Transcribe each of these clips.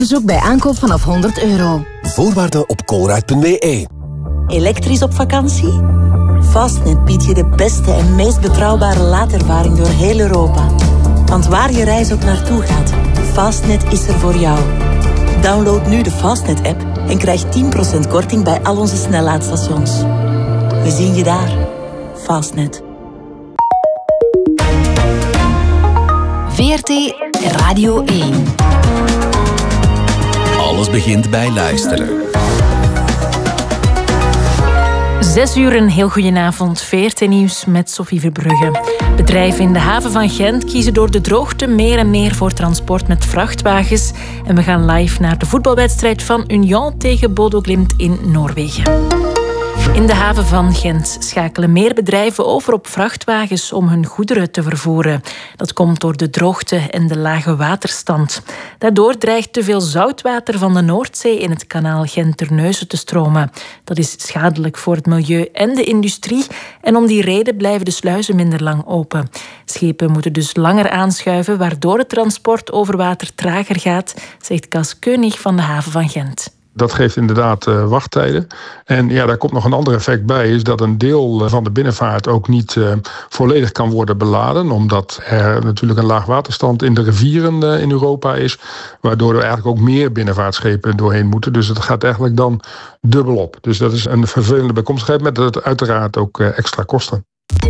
Zoek bij aankoop vanaf €100. Voorwaarden op colruyt.be. Elektrisch op vakantie? Fastnet biedt je de beste en meest betrouwbare laadervaring door heel Europa. Want waar je reis ook naartoe gaat, Fastnet is er voor jou. Download nu de Fastnet-app en krijg 10% korting bij al onze snellaadstations. We zien je daar. Fastnet. VRT Radio 1. Alles begint bij luisteren. 6 uur, een heel goedenavond. VRT Nieuws met Sophie Verbrugge. Bedrijven in de haven van Gent kiezen door de droogte meer en meer voor transport met vrachtwagens. En we gaan live naar de voetbalwedstrijd van Union tegen Bodo Glimt in Noorwegen. In de haven van Gent schakelen meer bedrijven over op vrachtwagens om hun goederen te vervoeren. Dat komt door de droogte en de lage waterstand. Daardoor dreigt te veel zoutwater van de Noordzee in het kanaal Gent-Terneuzen te stromen. Dat is schadelijk voor het milieu en de industrie. En om die reden blijven de sluizen minder lang open. Schepen moeten dus langer aanschuiven, waardoor het transport over water trager gaat, zegt Cas Keunig van de haven van Gent. Dat geeft inderdaad wachttijden. En ja, daar komt nog een ander effect bij, is dat een deel van de binnenvaart ook niet volledig kan worden beladen, omdat er natuurlijk een laag waterstand in de rivieren in Europa is, waardoor er eigenlijk ook meer binnenvaartschepen doorheen moeten. Dus het gaat eigenlijk dan dubbel op. Dus dat is een vervelende bijkomstigheid met uiteraard ook extra kosten.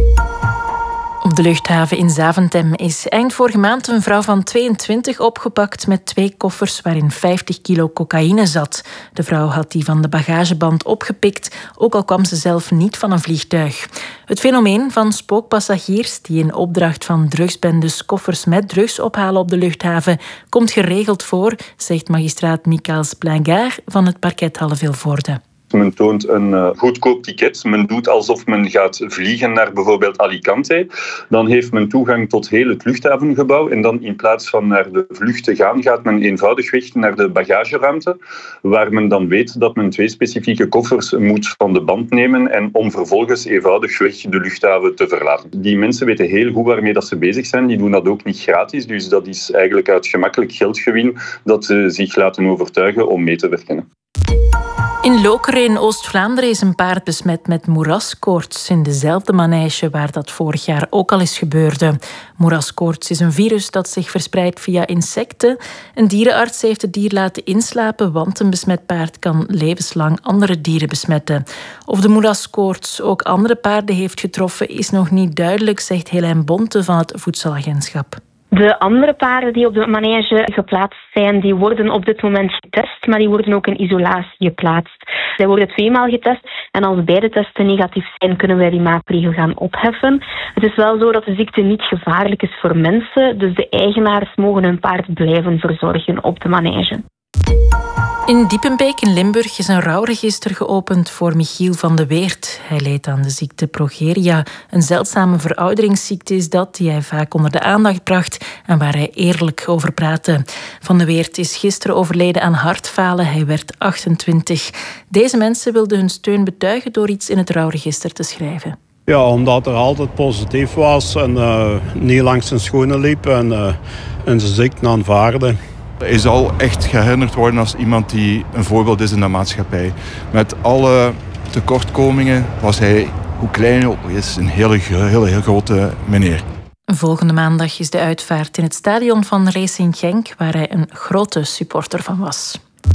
Op de luchthaven in Zaventem is eind vorige maand een vrouw van 22 opgepakt met 2 koffers waarin 50 kilo cocaïne zat. De vrouw had die van de bagageband opgepikt, ook al kwam ze zelf niet van een vliegtuig. Het fenomeen van spookpassagiers die in opdracht van drugsbendes koffers met drugs ophalen op de luchthaven komt geregeld voor, zegt magistraat Michaels Plangard van het parket Halle Vilvoorde. Men toont een goedkoop ticket. Men doet alsof men gaat vliegen naar bijvoorbeeld Alicante. Dan heeft men toegang tot heel het luchthavengebouw. En dan in plaats van naar de vlucht te gaan, gaat men eenvoudigweg naar de bagageruimte. Waar men dan weet dat men 2 specifieke koffers moet van de band nemen. En om vervolgens eenvoudigweg de luchthaven te verlaten. Die mensen weten heel goed waarmee dat ze bezig zijn. Die doen dat ook niet gratis. Dus dat is eigenlijk uit gemakkelijk geldgewin dat ze zich laten overtuigen om mee te werken. In Lokeren in Oost-Vlaanderen is een paard besmet met moeraskoorts in dezelfde manege waar dat vorig jaar ook al eens gebeurde. Moeraskoorts is een virus dat zich verspreidt via insecten. Een dierenarts heeft het dier laten inslapen, want een besmet paard kan levenslang andere dieren besmetten. Of de moeraskoorts ook andere paarden heeft getroffen is nog niet duidelijk, zegt Helijn Bonte van het Voedselagentschap. De andere paarden die op de manege geplaatst zijn, die worden op dit moment getest, maar die worden ook in isolatie geplaatst. Zij worden 2 maal getest en als beide testen negatief zijn, kunnen wij die maatregel gaan opheffen. Het is wel zo dat de ziekte niet gevaarlijk is voor mensen, dus de eigenaars mogen hun paard blijven verzorgen op de manege. In Diepenbeek in Limburg is een rouwregister geopend voor Michiel van de Weert. Hij leed aan de ziekte progeria. Een zeldzame verouderingsziekte is dat, die hij vaak onder de aandacht bracht en waar hij eerlijk over praatte. Van de Weert is gisteren overleden aan hartfalen. Hij werd 28. Deze mensen wilden hun steun betuigen door iets in het rouwregister te schrijven. Ja, omdat er altijd positief was en niet langs zijn schoenen liep en zijn ziekte aanvaarde. Hij zal echt geherinnerd worden als iemand die een voorbeeld is in de maatschappij. Met alle tekortkomingen was hij, hoe klein ook is, een hele grote meneer. Volgende maandag is de uitvaart in het stadion van Racing Genk, waar hij een grote supporter van was.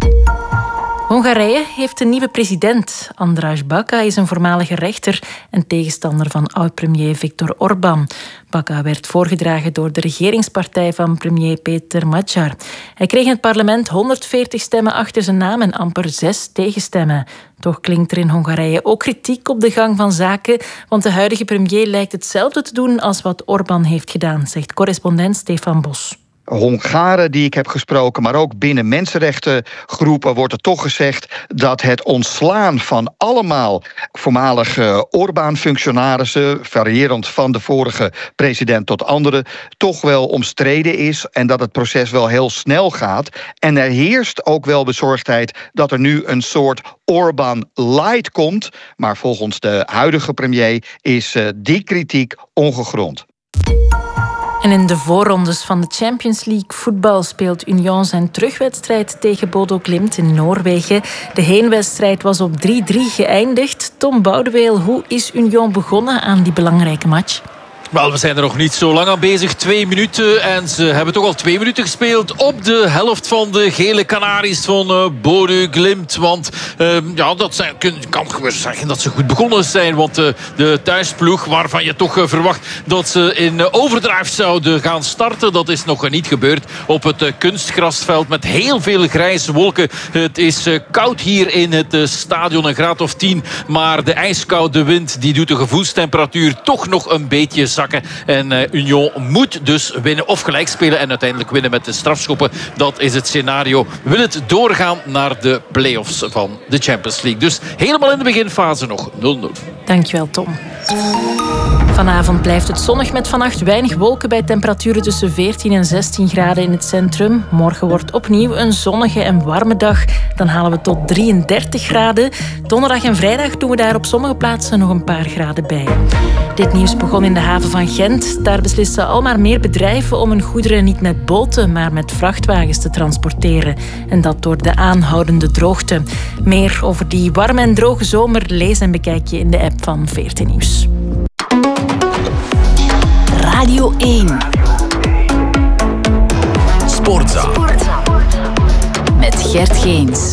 Hongarije heeft een nieuwe president. András Baka is een voormalige rechter en tegenstander van oud-premier Viktor Orbán. Baka werd voorgedragen door de regeringspartij van premier Peter Magyar. Hij kreeg in het parlement 140 stemmen achter zijn naam en amper 6 tegenstemmen. Toch klinkt er in Hongarije ook kritiek op de gang van zaken, want de huidige premier lijkt hetzelfde te doen als wat Orbán heeft gedaan, zegt correspondent Stefan Bos. Hongaren die ik heb gesproken, maar ook binnen mensenrechtengroepen wordt er toch gezegd dat het ontslaan van allemaal voormalige Orbán-functionarissen, variërend van de vorige president tot andere, toch wel omstreden is en dat het proces wel heel snel gaat. En er heerst ook wel bezorgdheid dat er nu een soort Orbán-light komt, maar volgens de huidige premier is die kritiek ongegrond. En in de voorrondes van de Champions League voetbal speelt Union zijn terugwedstrijd tegen Bodo Glimt in Noorwegen. De heenwedstrijd was op 3-3 geëindigd. Tom Boudeweel, hoe is Union begonnen aan die belangrijke match? Wel, we zijn er nog niet zo lang aan bezig. 2 minuten. En ze hebben toch al 2 minuten gespeeld op de helft van de gele Canaries van Bodo Glimt. Want dat kan gewoon zeggen dat ze goed begonnen zijn. Want de thuisploeg, waarvan je toch verwacht dat ze in overdrive zouden gaan starten, dat is nog niet gebeurd op het kunstgrasveld met heel veel grijze wolken. Het is koud hier in het stadion, een graad of 10. Maar de ijskoude wind die doet de gevoelstemperatuur toch nog een beetje zakken. En Union moet dus winnen of gelijk spelen en uiteindelijk winnen met de strafschoppen. Dat is het scenario. Wil het doorgaan naar de play-offs van de Champions League. Dus helemaal in de beginfase nog 0-0. Dankjewel, Tom. Vanavond blijft het zonnig met vannacht weinig wolken bij temperaturen tussen 14 en 16 graden in het centrum. Morgen wordt opnieuw een zonnige en warme dag. Dan halen we tot 33 graden. Donderdag en vrijdag doen we daar op sommige plaatsen nog een paar graden bij. Dit nieuws begon in de haven van Gent. Daar beslissen al maar meer bedrijven om hun goederen niet met boten, maar met vrachtwagens te transporteren. En dat door de aanhoudende droogte. Meer over die warme en droge zomer lees en bekijk je in de app van VRT Nieuws. Radio 1. Sportza. Met Gert Geens.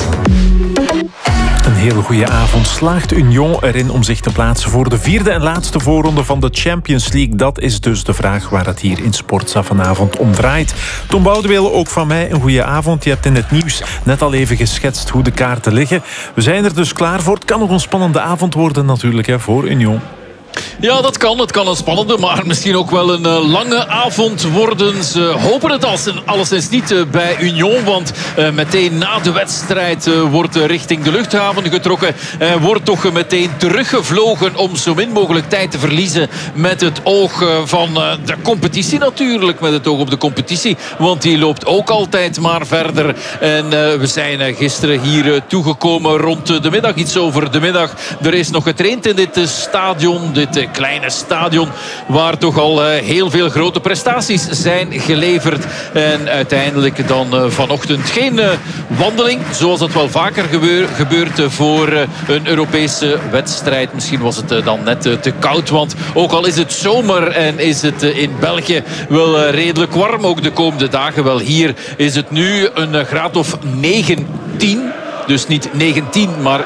Een hele goede avond. Slaagt Union erin om zich te plaatsen voor de 4e en laatste voorronde van de Champions League? Dat is dus de vraag waar het hier in Sportza vanavond om draait. Tom Boudeweel, ook van mij een goede avond. Je hebt in het nieuws net al even geschetst hoe de kaarten liggen. We zijn er dus klaar voor. Het kan nog een spannende avond worden natuurlijk voor Union. Ja, dat kan. Het kan een spannende, maar misschien ook wel een lange avond worden. Ze hopen het alleszins niet bij Union. Want meteen na de wedstrijd wordt richting de luchthaven getrokken. Wordt toch meteen teruggevlogen om zo min mogelijk tijd te verliezen. Met het oog van de competitie natuurlijk. Met het oog op de competitie. Want die loopt ook altijd maar verder. En we zijn gisteren hier toegekomen rond de middag. Iets over de middag. Er is nog getraind in dit stadion. Dit kleine stadion waar toch al heel veel grote prestaties zijn geleverd. En uiteindelijk dan vanochtend geen wandeling, zoals dat wel vaker gebeurt voor een Europese wedstrijd. Misschien was het dan net te koud, want ook al is het zomer en is het in België wel redelijk warm, ook de komende dagen wel. Hier is het nu een graad of 19. Dus niet 19, maar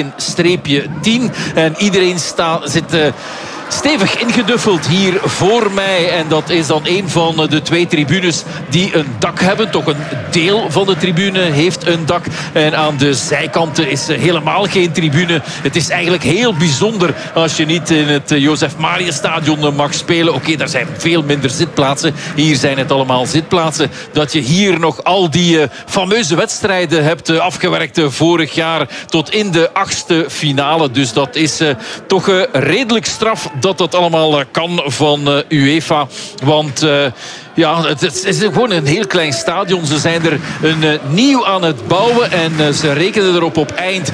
9-10. En iedereen zit stevig ingeduffeld hier voor mij. En dat is dan een van de 2 tribunes die een dak hebben. Toch een deel van de tribune heeft een dak. En aan de zijkanten is helemaal geen tribune. Het is eigenlijk heel bijzonder als je niet in het Josef Maria Stadion mag spelen. Oké, daar zijn veel minder zitplaatsen. Hier zijn het allemaal zitplaatsen. Dat je hier nog al die fameuze wedstrijden hebt afgewerkt vorig jaar tot in de 8e finale. Dus dat is toch redelijk straf dat allemaal kan van UEFA. Want het is gewoon een heel klein stadion. Ze zijn er nieuw aan het bouwen. En ze rekenen erop op eind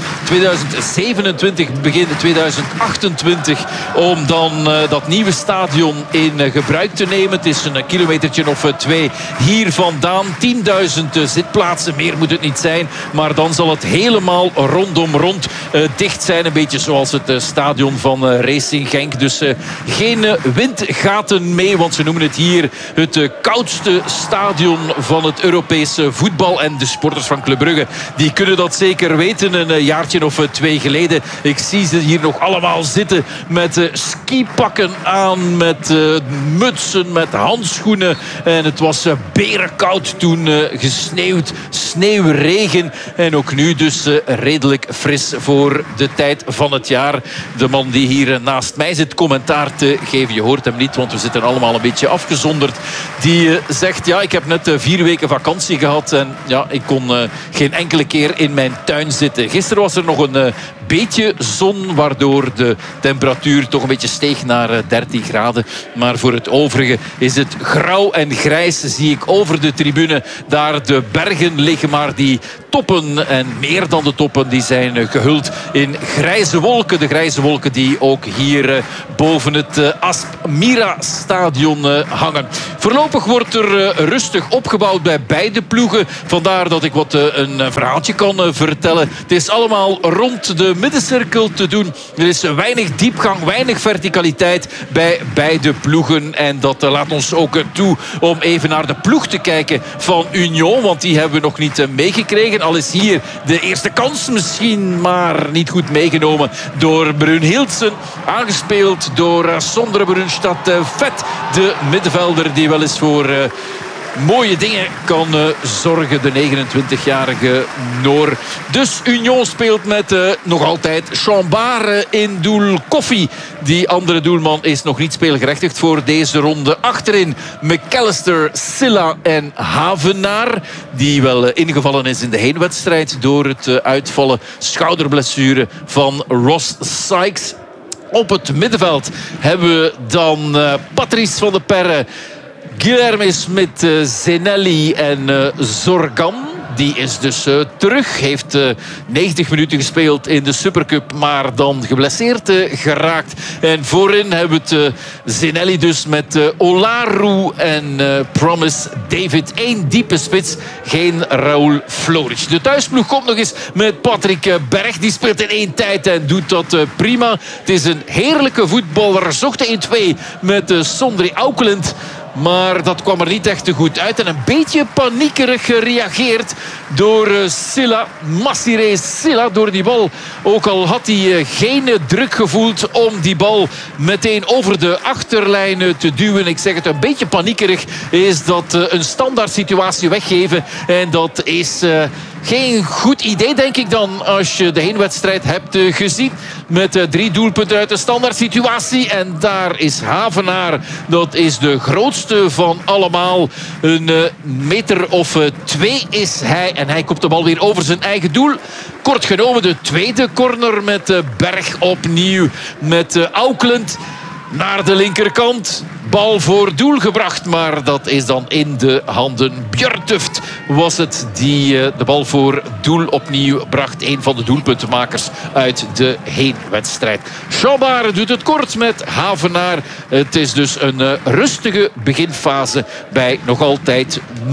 2027, begin 2028... om dan dat nieuwe stadion in gebruik te nemen. Het is een kilometertje of 2 hier vandaan. 10.000 zitplaatsen, meer moet het niet zijn. Maar dan zal het helemaal rond dicht zijn. Een beetje zoals het stadion van Racing Genk. Dus geen windgaten mee, want ze noemen het hier het koudste stadion van het Europese voetbal. En de sporters van Club Brugge, die kunnen dat zeker weten. Een jaartje of 2 geleden. Ik zie ze hier nog allemaal zitten met skipakken aan, met mutsen, met handschoenen. En het was berenkoud toen, gesneeuwd, sneeuwregen. En ook nu dus redelijk fris voor de tijd van het jaar. De man die hier naast mij zit commentaar te geven. Je hoort hem niet, want we zitten allemaal een beetje afgezonderd. die zegt, ja, ik heb net 4 weken vakantie gehad en ja, ik kon geen enkele keer in mijn tuin zitten. Gisteren was er nog een beetje zon, waardoor de temperatuur toch een beetje steeg naar 13 graden. Maar voor het overige is het grauw en grijs. Zie ik over de tribune daar de bergen liggen, maar die toppen en meer dan de toppen, die zijn gehuld in grijze wolken. De grijze wolken die ook hier boven het Aspmira-stadion hangen. Voorlopig wordt er rustig opgebouwd bij beide ploegen. Vandaar dat ik wat een verhaaltje kan vertellen. Het is allemaal rond de middencirkel te doen. Er is weinig diepgang, weinig verticaliteit bij beide ploegen. En dat laat ons ook toe om even naar de ploeg te kijken van Union. Want die hebben we nog niet meegekregen. Al is hier de eerste kans misschien maar niet goed meegenomen door Brunhildsen. Aangespeeld door Sondre Brunstad-Vet, de middenvelder die wel eens voor mooie dingen kan zorgen, de 29-jarige Noor. Dus Union speelt met nog altijd Chambard in doel. Koffie, die andere doelman, is nog niet speelgerechtigd voor deze ronde. Achterin McAllister, Silla en Havenaar, die wel ingevallen is in de heenwedstrijd door het uitvallen schouderblessure van Ross Sykes. Op het middenveld hebben we dan Patrice van de Perre, Guilherme Smit, Zenelli en Zorgan. Die is dus terug. Heeft 90 minuten gespeeld in de Supercup, maar dan geblesseerd geraakt. En voorin hebben we het Zenelli dus met Olaru en Promise David. 1 diepe spits, geen Raúl Flores. De thuisploeg komt nog eens met Patrick Berg. Die speelt in 1 tijd en doet dat prima. Het is een heerlijke voetballer. Zocht 1-2 met Sondre Auckland. Maar dat kwam er niet echt te goed uit. En een beetje paniekerig gereageerd door Silla. Massiré Silla door die bal. Ook al had hij geen druk gevoeld om die bal meteen over de achterlijn te duwen. Ik zeg het, een beetje paniekerig is dat een standaard situatie weggeven. En dat is geen goed idee, denk ik dan, als je de heenwedstrijd hebt gezien. Met 3 doelpunten uit de standaard situatie. En daar is Havenaar. Dat is de grootste van allemaal. Een meter of 2 is hij. En hij kopt de bal weer over zijn eigen doel. Kort genomen de tweede corner met Berg opnieuw. Met Auckland naar de linkerkant. Bal voor doel gebracht, maar dat is dan in de handen. Björn Tuft was het die de bal voor doel opnieuw bracht. Een van de doelpuntenmakers uit de heenwedstrijd. Chambard doet het kort met Havenaar. Het is dus een rustige beginfase bij nog altijd 0-0.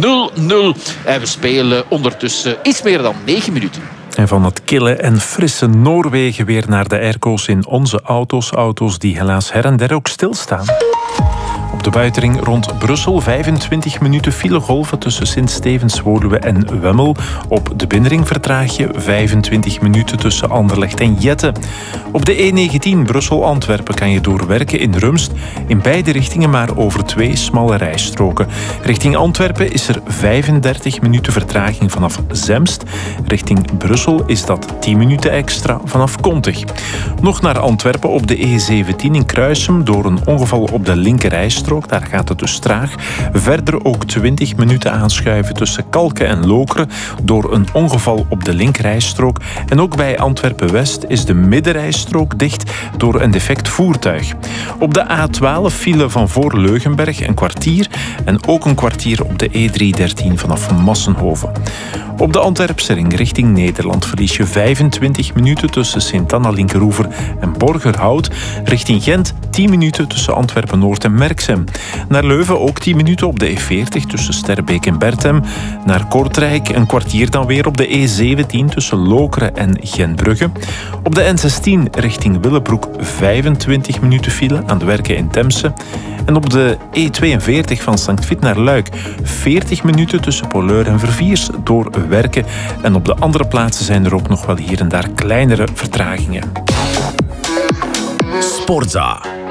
En we spelen ondertussen iets meer dan 9 minuten. En van het kille en frisse Noorwegen weer naar de airco's in onze auto's. Auto's die helaas her en der ook stilstaan. Op de buitenring rond Brussel 25 minuten filegolven tussen Sint-Stevens, Woluwe en Wemmel. Op de binnenring vertraag je 25 minuten tussen Anderlecht en Jette. Op de E19 Brussel-Antwerpen kan je doorwerken in Rumst. In beide richtingen maar over 2 smalle rijstroken. Richting Antwerpen is er 35 minuten vertraging vanaf Zemst. Richting Brussel is dat 10 minuten extra vanaf Kontig. Nog naar Antwerpen op de E17 in Kruisem door een ongeval op de linkerrijstrook. Daar gaat het dus traag. Verder ook 20 minuten aanschuiven tussen Kalken en Lokeren door een ongeval op de linkerrijstrook. En ook bij Antwerpen-West is de middenrijstrook dicht door een defect voertuig. Op de A12 file van voor Leugenberg een kwartier en ook een kwartier op de E313 vanaf Massenhoven. Op de Antwerpse ring richting Nederland verlies je 25 minuten tussen Sint-Anna-Linkeroever en Borgerhout. Richting Gent 10 minuten tussen Antwerpen-Noord en Merksem. Naar Leuven ook 10 minuten op de E40 tussen Sterbeek en Berthem. Naar Kortrijk een kwartier dan weer op de E17 tussen Lokeren en Gentbrugge. Op de N16 richting Willebroek 25 minuten file aan de werken in Temse. En op de E42 van Sankt Vith naar Luik 40 minuten tussen Poleur en Verviers door werken. En op de andere plaatsen zijn er ook nog wel hier en daar kleinere vertragingen. Sportza.